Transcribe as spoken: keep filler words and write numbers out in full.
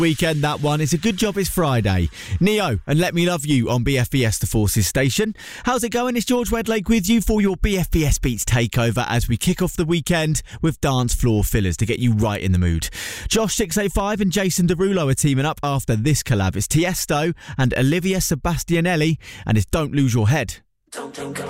Weekend, that one. It's a good job it's Friday. Neo and Let Me Love You on B F B S The Forces station. How's it going? It's George Wedlake with you for your B F B S Beats takeover as we kick off the weekend with dance floor fillers to get you right in the mood. Josh six eight five and Jason Derulo are teaming up after this collab. It's Tiesto and Olivia Sebastianelli and it's Don't Lose Your Head. Don't think